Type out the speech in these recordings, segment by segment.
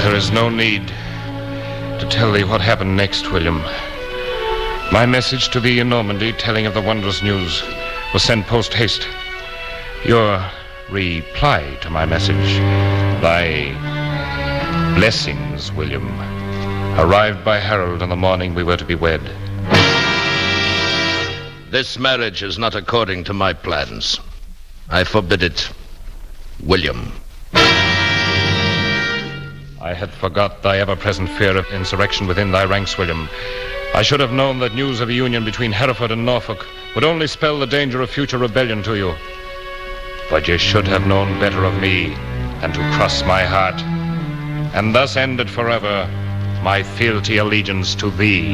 There is no need to tell thee what happened next, William. My message to thee in Normandy, telling of the wondrous news, was sent post-haste. Your reply to my message, thy blessings, William, arrived by herald on the morning we were to be wed. This marriage is not according to my plans. I forbid it, William. I had forgot thy ever-present fear of insurrection within thy ranks, William. I should have known that news of a union between Hereford and Norfolk would only spell the danger of future rebellion to you. But you should have known better of me than to cross my heart, and thus ended forever my fealty allegiance to thee.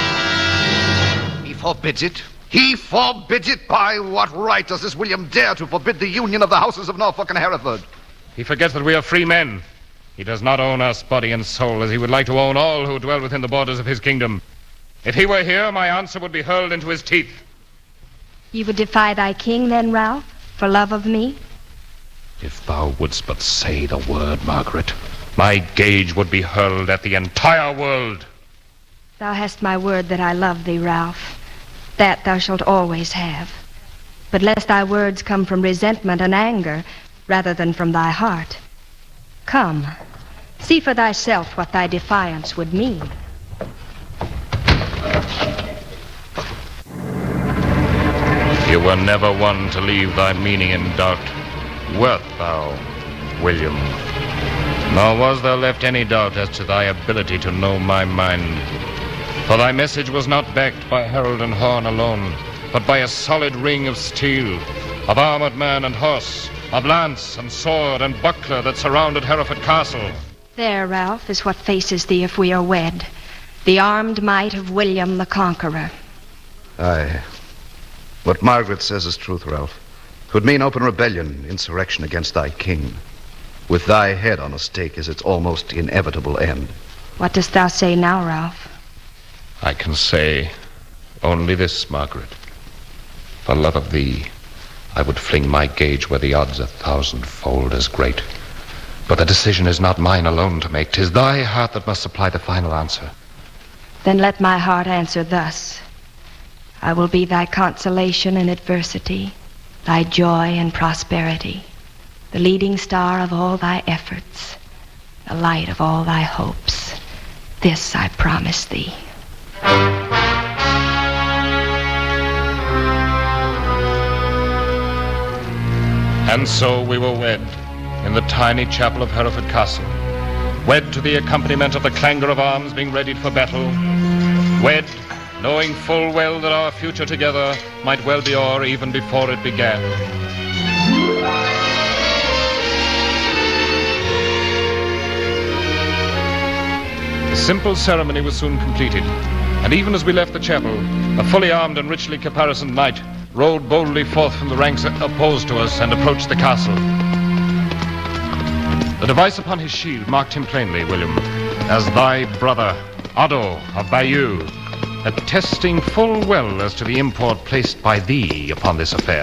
He forbids it. He forbids it. By what right does this William dare to forbid the union of the houses of Norfolk and Hereford? He forgets that we are free men. He does not own us body and soul as he would like to own all who dwell within the borders of his kingdom. If he were here, my answer would be hurled into his teeth. You would defy thy king then, Ralph, for love of me? If thou wouldst but say the word, Margaret, my gage would be hurled at the entire world. Thou hast my word that I love thee, Ralph. That thou shalt always have. But lest thy words come from resentment and anger, rather than from thy heart. Come, see for thyself what thy defiance would mean. You were never one to leave thy meaning in doubt, wert thou, William. Nor was there left any doubt as to thy ability to know my mind. For thy message was not backed by herald and horn alone, but by a solid ring of steel, of armored man and horse, of lance and sword and buckler that surrounded Hereford Castle. There, Ralph, is what faces thee if we are wed. The armed might of William the Conqueror. Aye. What Margaret says is truth, Ralph. 'Twould mean open rebellion, insurrection against thy king. With thy head on a stake is its almost inevitable end. What dost thou say now, Ralph? I can say only this, Margaret. For love of thee, I would fling my gage where the odds 1,000-fold as great. But the decision is not mine alone to make. 'Tis thy heart that must supply the final answer. Then let my heart answer thus. I will be thy consolation in adversity, thy joy in prosperity, the leading star of all thy efforts, the light of all thy hopes. This I promise thee. And so we were wed in the tiny chapel of Hereford Castle. Wed to the accompaniment of the clangor of arms being readied for battle. Wed, knowing full well that our future together might well be o'er even before it began. The simple ceremony was soon completed, and even as we left the chapel, a fully armed and richly caparisoned knight rode boldly forth from the ranks opposed to us and approached the castle. The device upon his shield marked him plainly, William, as thy brother, Otto of Bayeux, attesting full well as to the import placed by thee upon this affair.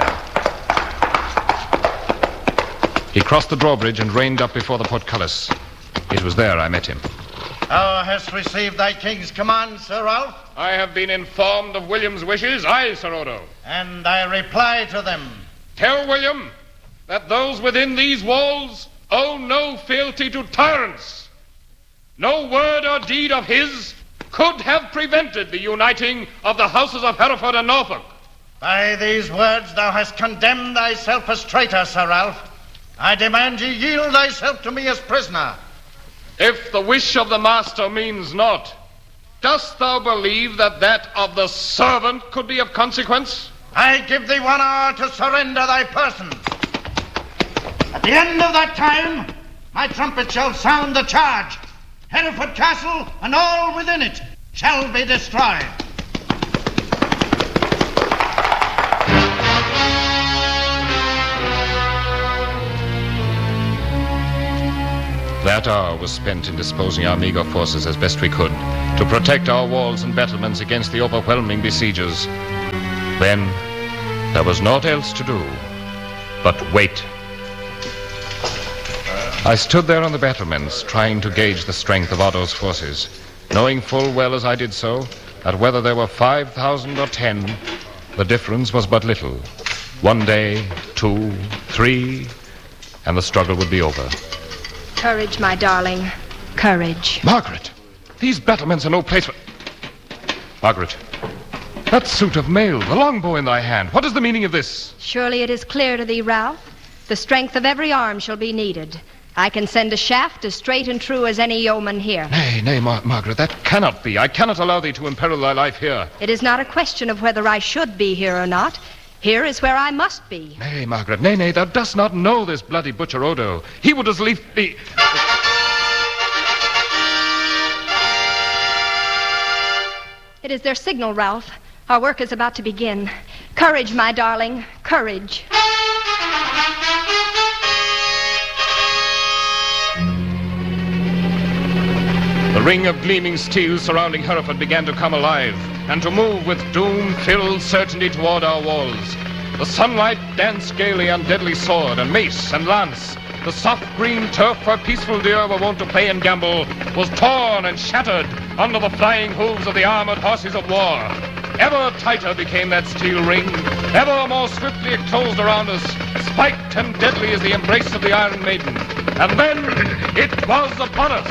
He crossed the drawbridge and reined up before the portcullis. It was there I met him. Thou hast received thy king's command, Sir Ralph? I have been informed of William's wishes, aye, Sir Odo. And I reply to them. Tell William that those within these walls owe no fealty to tyrants. No word or deed of his could have prevented the uniting of the houses of Hereford and Norfolk. By these words thou hast condemned thyself as traitor, Sir Ralph. I demand ye yield thyself to me as prisoner. If the wish of the master means naught, dost thou believe that that of the servant could be of consequence? I give thee 1 hour to surrender thy person. At the end of that time, my trumpet shall sound the charge. Hereford Castle and all within it shall be destroyed. That hour was spent in disposing our meager forces as best we could to protect our walls and battlements against the overwhelming besiegers. Then there was naught else to do but wait. I stood there on the battlements, trying to gauge the strength of Otto's forces, knowing full well as I did so that whether there were 5,000 or 10, the difference was but little. 1 day, 2, 3, and the struggle would be over. Courage, my darling. Courage. Margaret, these battlements are no place for... Margaret, that suit of mail, the longbow in thy hand, what is the meaning of this? Surely it is clear to thee, Ralph. The strength of every arm shall be needed. I can send a shaft as straight and true as any yeoman here. Nay, Margaret, that cannot be. I cannot allow thee to imperil thy life here. It is not a question of whether I should be here or not. Here is where I must be. Nay, Margaret, nay, thou dost not know this bloody butcher Odo. He would as lief be... It is their signal, Ralph. Our work is about to begin. Courage, my darling, courage. The ring of gleaming steel surrounding Hereford began to come alive and to move with doom-filled certainty toward our walls. The sunlight danced gaily on deadly sword and mace and lance. The soft green turf where peaceful deer were wont to play and gambol was torn and shattered under the flying hooves of the armored horses of war. Ever tighter became that steel ring. Ever more swiftly it closed around us, spiked and deadly as the embrace of the Iron Maiden. And then it was upon us.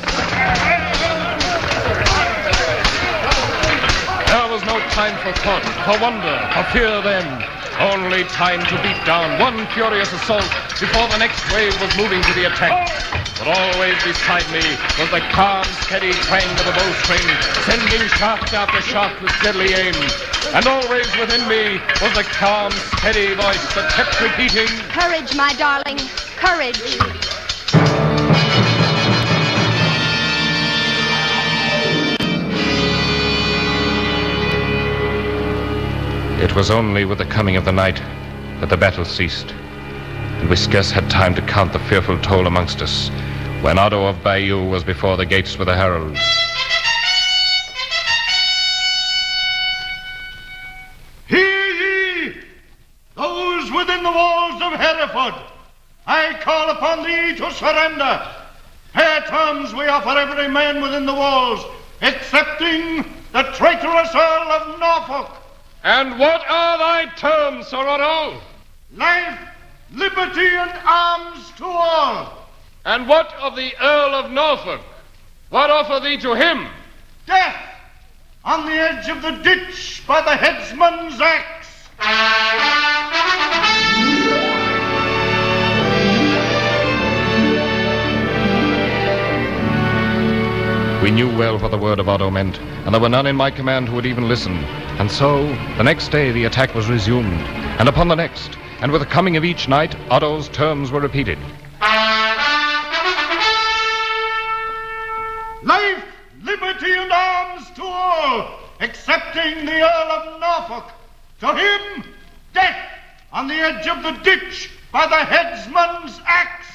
There was no time for thought, for wonder, for fear then. Only time to beat down one furious assault before the next wave was moving to the attack. But always beside me was the calm, steady twang of a bowstring, sending shaft after shaft with deadly aim. And always within me was the calm, steady voice that kept repeating, Courage, my darling, courage. It was only with the coming of the night that the battle ceased, and we scarce had time to count the fearful toll amongst us when Otto of Bayeux was before the gates with a herald. Hear ye, those within the walls of Hereford. I call upon thee to surrender. Fair terms we offer every man within the walls, excepting the traitorous Earl of Norfolk. And what are thy terms, Sir Otto? Life, liberty, and arms to all. And what of the Earl of Norfolk? What offer thee to him? Death on the edge of the ditch by the headsman's axe. We knew well what the word of Otto meant, and there were none in my command who would even listen. And so, the next day the attack was resumed, and upon the next, and with the coming of each night, Otto's terms were repeated. Life, liberty, and arms to all, excepting the Earl of Norfolk. To him, death on the edge of the ditch by the headsman's axe.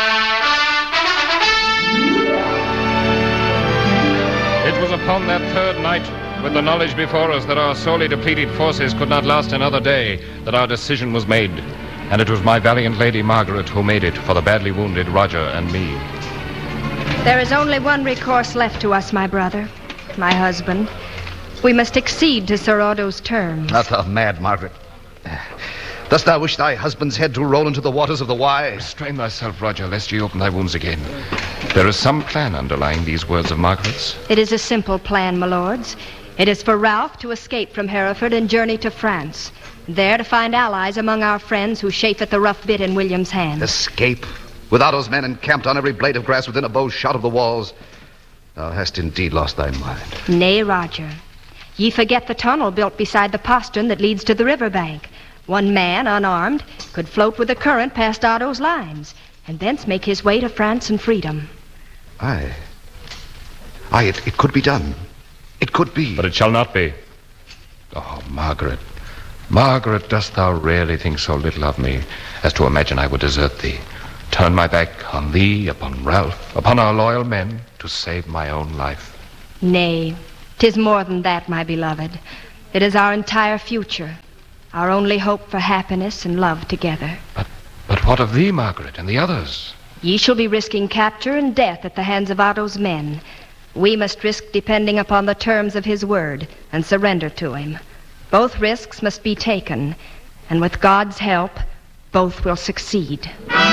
It was upon that third night, with the knowledge before us that our sorely depleted forces could not last another day, that our decision was made. And it was my valiant Lady Margaret who made it for the badly wounded Roger and me. There is only one recourse left to us, my brother, my husband. We must accede to Sir Otto's terms. Not thou mad, Margaret. Dost thou wish thy husband's head to roll into the waters of the Wye? Restrain thyself, Roger, lest ye open thy wounds again. There is some plan underlying these words of Margaret's. It is a simple plan, my lords. It is for Ralph to escape from Hereford and journey to France, there to find allies among our friends who chafeth the rough bit in William's hand. Escape? With Otto's men encamped on every blade of grass within a bow's shot of the walls? Thou hast indeed lost thy mind. Nay, Roger. Ye forget the tunnel built beside the postern that leads to the river bank. One man, unarmed, could float with the current past Otto's lines, and thence make his way to France and freedom. Aye, it could be done. It could be. But it shall not be. Oh, Margaret. Margaret, dost thou really think so little of me as to imagine I would desert thee, turn my back on thee, upon Ralph, upon our loyal men, to save my own life? Nay, 'tis more than that, my beloved. It is our entire future, our only hope for happiness and love together. But what of thee, Margaret, and the others? Ye shall be risking capture and death at the hands of Otto's men. We must risk depending upon the terms of his word and surrender to him. Both risks must be taken, and with God's help, both will succeed.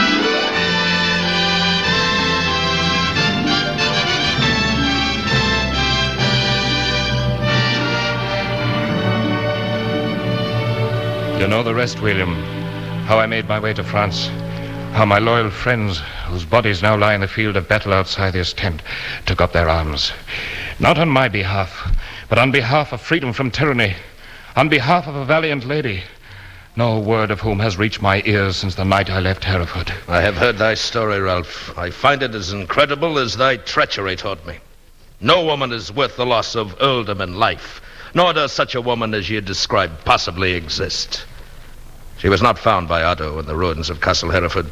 You know the rest, William. How I made my way to France. How my loyal friends, whose bodies now lie in the field of battle outside this tent, took up their arms. Not on my behalf, but on behalf of freedom from tyranny. On behalf of a valiant lady, no word of whom has reached my ears since the night I left Hereford. I have heard thy story, Ralph. I find it as incredible as thy treachery taught me. No woman is worth the loss of earldom and life, nor does such a woman as ye described possibly exist. She was not found by Otto in the ruins of Castle Hereford.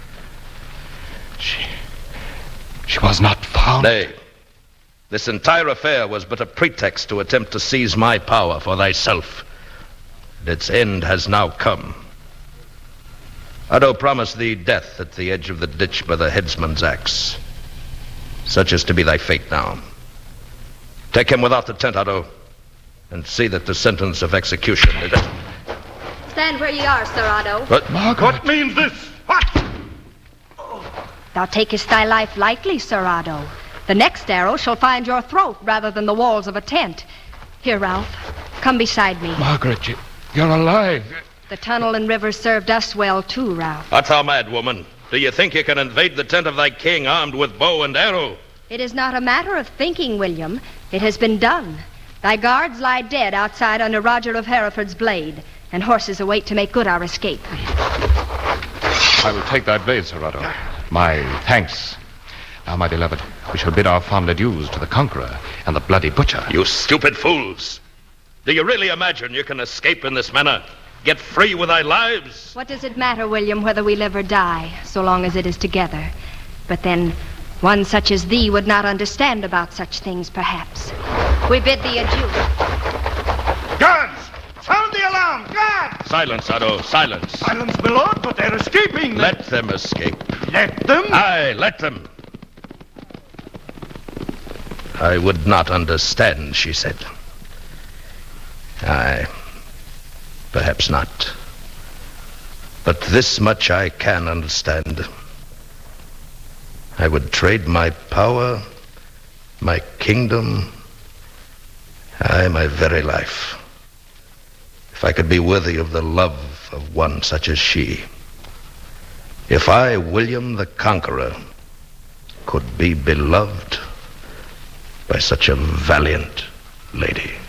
She was not found? Nay. This entire affair was but a pretext to attempt to seize my power for thyself. And its end has now come. Otto promised thee death at the edge of the ditch by the headsman's axe. Such is to be thy fate now. Take him without the tent, Otto, and see that the sentence of execution is... Stand where ye are, Sir Otto. What means this? What? Thou takest thy life lightly, Sir Otto. The next arrow shall find your throat rather than the walls of a tent. Here, Ralph, come beside me. Margaret, you're alive. The tunnel and river served us well, too, Ralph. Art thou mad, woman? Do you think you can invade the tent of thy king armed with bow and arrow? It is not a matter of thinking, William. It has been done. Thy guards lie dead outside under Roger of Hereford's blade, and horses await to make good our escape. I will take thy blade, Sir Otto. My thanks. Now, my beloved, we shall bid our fond adieus to the conqueror and the bloody butcher. You stupid fools! Do you really imagine you can escape in this manner? Get free with thy lives? What does it matter, William, whether we live or die, so long as it is together? But then, one such as thee would not understand about such things, perhaps. We bid thee adieu. Guards! Sound the alarm! Guards! Silence, Otto, silence. Silence, my lord, but they're escaping. Let them escape. Let them? Aye, let them. I would not understand, she said. Aye, perhaps not. But this much I can understand. I would trade my power, my kingdom, aye, my very life, if I could be worthy of the love of one such as she. If I, William the Conqueror, could be beloved by such a valiant lady.